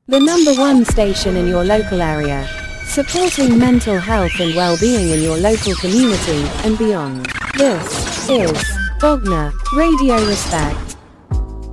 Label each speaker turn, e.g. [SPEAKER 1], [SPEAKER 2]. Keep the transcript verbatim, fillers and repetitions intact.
[SPEAKER 1] The number one station in your local area, supporting mental health and well-being in your local community and beyond. This is Bogner Radio Respect.